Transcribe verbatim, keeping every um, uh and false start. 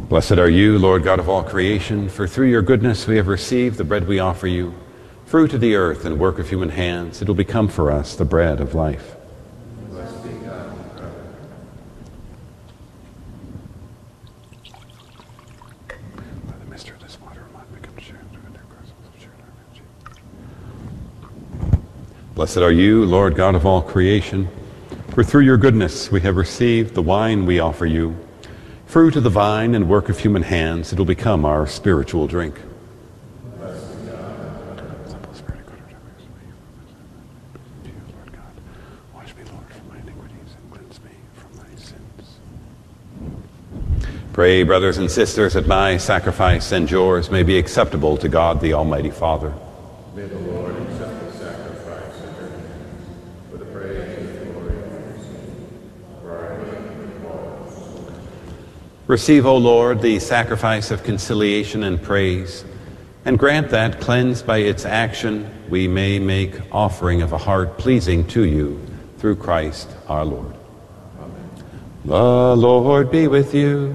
Blessed are you, Lord God of all creation, for through your goodness we have received the bread we offer you. Fruit of the earth and work of human hands, it will become for us the bread of life. Blessed be God. By the mystery of this water, remind me to share in their presence of shared. Blessed are you, Lord God of all creation, for through your goodness we have received the wine we offer you. Fruit of the vine and work of human hands, it will become our spiritual drink. Wash me, Lord, from my iniquities and cleanse me from my sins. Pray, brothers and sisters, that my sacrifice and yours may be acceptable to God, the Almighty Father. May the Lord accept the sacrifice of your hands for the praise and glory of your name, for our good and for all. Receive, O Lord, the sacrifice of conciliation and praise, and grant that, cleansed by its action, we may make offering of a heart pleasing to you through Christ our Lord. Amen. The Lord be with you.